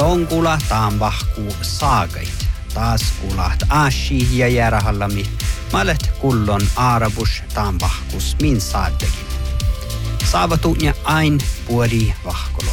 tonkula taan vahku saagait. Taas kuulat ashi ja järahallami. Malet kullon aarabus taan vahkus min saaddekin. Saavatu ja ain puoli vahkolo.